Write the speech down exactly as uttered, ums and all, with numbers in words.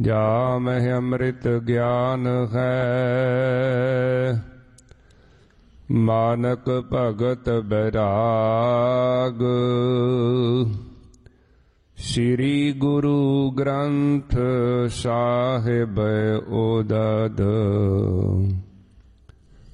जा मह अमृत ज्ञान है, मानक भगत बैराग। श्री गुरु ग्रंथ साहिब ओदद।